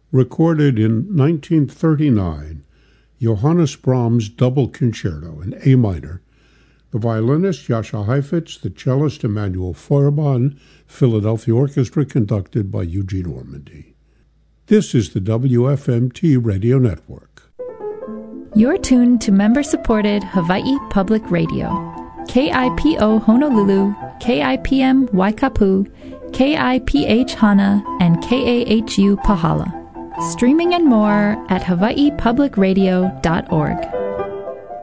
recorded in 1939, Johannes Brahms' Double Concerto in A minor, the violinist Jascha Heifetz, the cellist Emanuel Feuerborn, Philadelphia Orchestra conducted by Eugene Ormandy. This is the WFMT Radio Network. You're tuned to member-supported Hawaii Public Radio. KIPO Honolulu, KIPM Waikapu, KIPH Hana, and KAHU Pahala. Streaming and more at hawaiipublicradio.org.